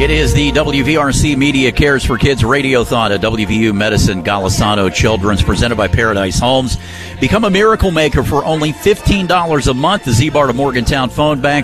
It is the WVRC Media Cares for Kids Radiothon at WVU Medicine Golisano Children's, presented by Paradise Homes. Become a miracle maker for only $15 a month. The Z-Bar Morgantown Phone Bank,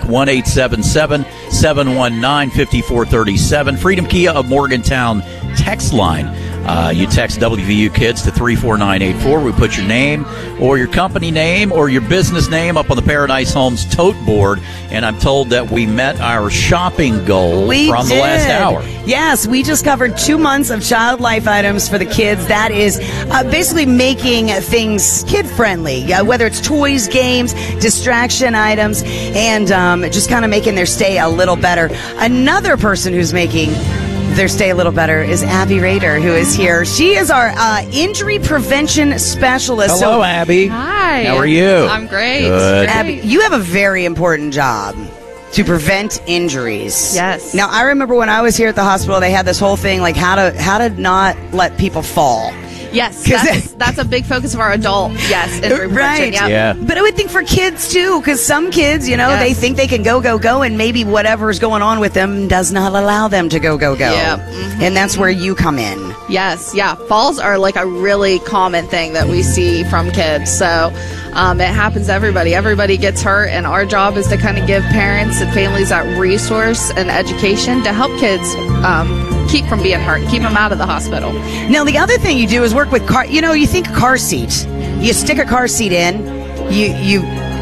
1-877-719-5437. Freedom Kia of Morgantown text line. You text WVU Kids to 34984. We put your name or your company name or your business name up on the Paradise Homes tote board, and I'm told that we met our shopping goal the last hour. Yes, we just covered 2 months of Child Life items for the kids. That is basically making things kid-friendly, whether it's toys, games, distraction items, and just kind of making their stay a little better. Another person who's making their stay a little better is Abby Rader, who is here. She is our injury prevention specialist. Hello, Abby. Hi. How are you? I'm great. Good. Abby, you have a very important job to prevent injuries. Yes. Now, I remember when I was here at the hospital, they had this whole thing like how to not let people fall. Yes, that's a big focus of our adult, injury prevention. Right. Yeah. But I would think for kids, too, because some kids, they think they can go, and maybe whatever's going on with them does not allow them to go. Yeah. Mm-hmm. And that's where you come in. Yes, yeah. Falls are like a really common thing that we see from kids. So it happens to everybody. Everybody gets hurt, and our job is to kind of give parents and families that resource and education to help kids keep from being hurt, keep them out of the hospital. Now, the other thing you do is work with you think car seat. You stick a car seat in, you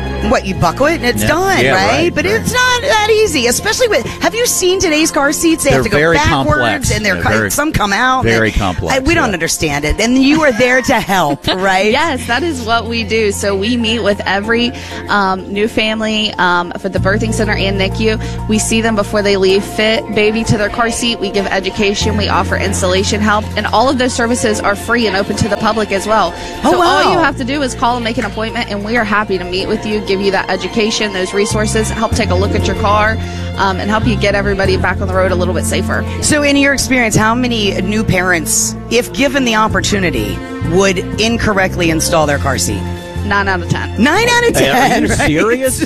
buckle it and it's done, right? But it's not that easy, especially with, have you seen today's car seats? They have to go backwards and some come out. Very complex. We don't understand it. And you are there to help, right? Yes, that is what we do. So we meet with every new family for the birthing center and NICU. We see them before they leave, fit baby to their car seat. We give education. We offer installation help. And all of those services are free and open to the public as well. So all you have to do is call and make an appointment, and we are happy to meet with you, give you that education, those resources, help take a look at your car, and help you get everybody back on the road a little bit safer. So in your experience, how many new parents, if given the opportunity, would incorrectly install their car seat? 9 out of 10. 9 out of 10. Are you serious?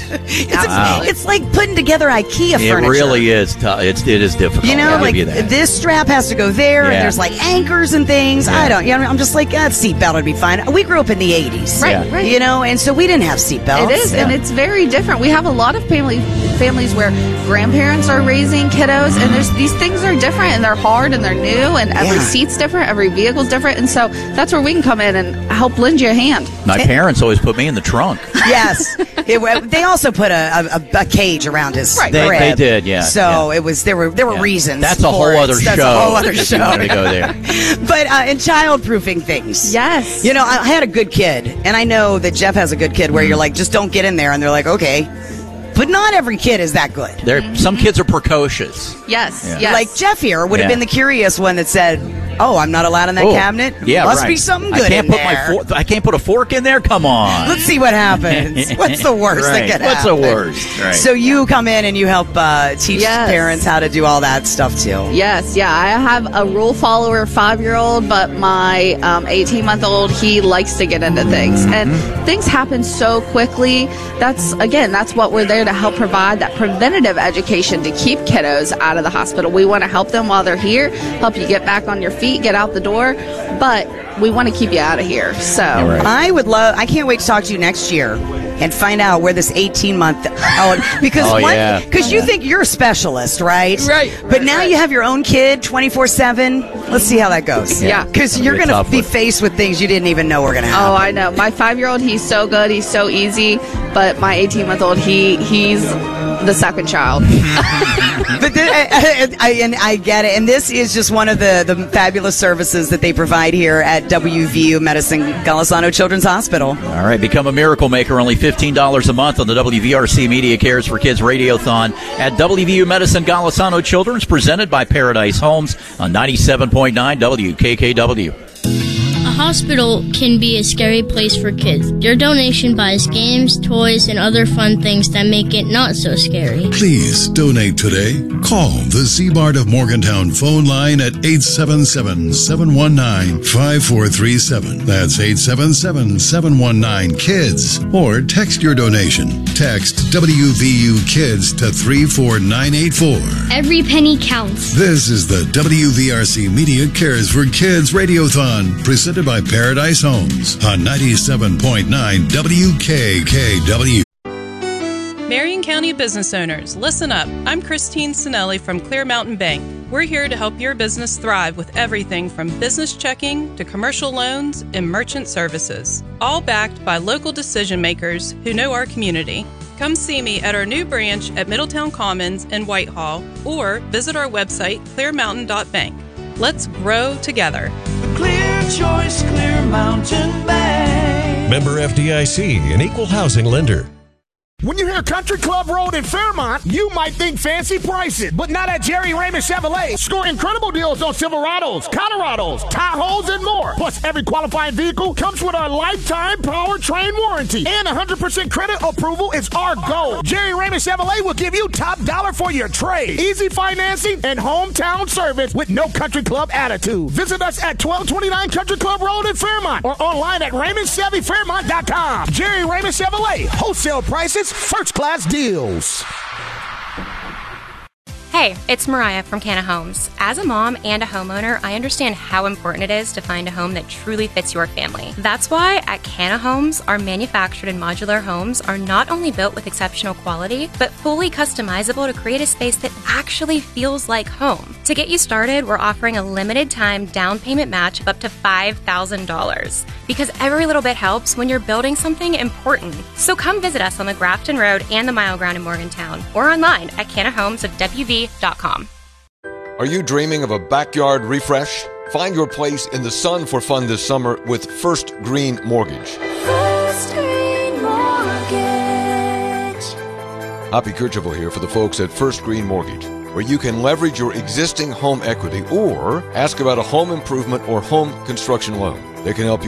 It's like putting together IKEA furniture. It really is tough. It is difficult. Like this strap has to go there, and there's like anchors and things. Yeah. I'm just like, seatbelt would be fine. We grew up in the 80s. Right. And so we didn't have seatbelts. It is, and it's very different. We have a lot of families where grandparents are raising kiddos, and these things are different, and they're hard, and they're new, and every seat's different, every vehicle's different, and so that's where we can come in and help lend you a hand. My parents always put me in the trunk. Yes. They also put a cage around his crib. They did, yeah. So it was there were reasons. That's a whole other show. That's a whole other show. To go there. But in child-proofing things. Yes. I had a good kid, and I know that Jeff has a good kid where you're like, just don't get in there, and they're like, okay. But not every kid is that good. Some kids are precocious. Yes. Like Jeff here would have been the curious one that said, oh, I'm not allowed in that cabinet? Yeah, Must be something good in there. I can't put a fork in there? Come on. Let's see what happens. What's the worst that could happen? What's the worst? Right. So you come in and you help teach parents how to do all that stuff, too. Yes, I have a rule follower 5-year-old, but my 18-month-old, he likes to get into things. And things happen so quickly. That's what we're there to help provide, that preventative education to keep kiddos out of the hospital. We want to help them while they're here, help you get back on your feet, get out the door, but we want to keep you out of here. So I can't wait to talk to you next year and find out where this 18-month-old, because you think you're a specialist, right? Right. But now you have your own kid 24/7. Let's see how that goes. Yeah. Because you're going to be faced with things you didn't even know were going to happen. Oh, I know. My 5-year-old, he's so good. He's so easy. But my 18-month-old, he's the second child. But I get it. And this is just one of the fabulous services that they provide here at WVU Medicine Golisano Children's Hospital. All right. Become a miracle maker. Only $15 a month on the WVRC Media Cares for Kids Radiothon at WVU Medicine Golisano Children's, presented by Paradise Homes on 97.9 WKKW. hospital can be a scary place for kids. Your donation buys games, toys, and other fun things that make it not so scary. Please donate today. Call the Seabart of Morgantown phone line at 877-719-5437. That's 877-719-KIDS. Or text your donation. Text WVU Kids to 34984. Every penny counts. This is the WVRC Media Cares for Kids Radiothon, presented by Paradise Homes on 97.9 WKKW. Marion County business owners, listen up. I'm Christine Sinelli from Clear Mountain Bank. We're here to help your business thrive with everything from business checking to commercial loans and merchant services, all backed by local decision makers who know our community. Come see me at our new branch at Middletown Commons in Whitehall, or visit our website, clearmountain.bank. Let's grow together. Clear choice, Clear Mountain Bank. Member FDIC, an equal housing lender. When you hear Country Club Road in Fairmont, you might think fancy prices, but not at Jerry Raymond Chevrolet. Score incredible deals on Silverados, Colorados, Tahoes, and more. Plus, every qualifying vehicle comes with a lifetime powertrain warranty, and 100% credit approval is our goal. Jerry Raymond Chevrolet will give you top dollar for your trade, easy financing, and hometown service with no Country Club attitude. Visit us at 1229 Country Club Road in Fairmont or online at RaymondChevyFairmont.com. Jerry Raymond Chevrolet, wholesale prices, first-class deals. Hey, it's Mariah from Canna Homes. As a mom and a homeowner, I understand how important it is to find a home that truly fits your family. That's why at Canna Homes, our manufactured and modular homes are not only built with exceptional quality, but fully customizable to create a space that actually feels like home. To get you started, we're offering a limited time down payment match of up to $5,000. Because every little bit helps when you're building something important. So come visit us on the Grafton Road and the Mile Ground in Morgantown, or online at CannaHomesofWV.com. Are you dreaming of a backyard refresh? Find your place in the sun for fun this summer with First Green Mortgage. First Green Mortgage. Hoppy Kercheval here for the folks at First Green Mortgage, where you can leverage your existing home equity or ask about a home improvement or home construction loan. They can help you